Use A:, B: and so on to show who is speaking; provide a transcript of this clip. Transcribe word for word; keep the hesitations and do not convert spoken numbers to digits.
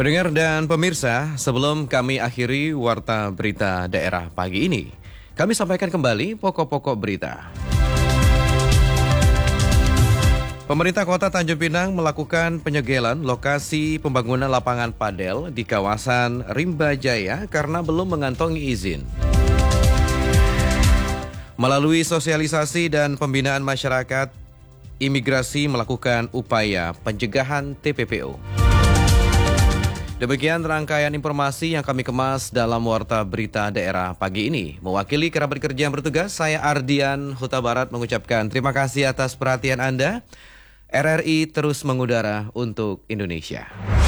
A: Pendengar dan pemirsa, sebelum kami akhiri Warta Berita Daerah pagi ini, kami sampaikan kembali pokok-pokok berita. Pemerintah Kota Tanjung Pinang melakukan penyegelan lokasi pembangunan lapangan padel di kawasan Rimba Jaya karena belum mengantongi izin. Melalui sosialisasi dan pembinaan masyarakat, imigrasi melakukan upaya pencegahan T P P O. Demikian rangkaian informasi yang kami kemas dalam Warta Berita Daerah pagi ini. Mewakili kerabat kerja yang bertugas, saya Ardian Huta Barat mengucapkan terima kasih atas perhatian Anda. R R I terus mengudara untuk Indonesia.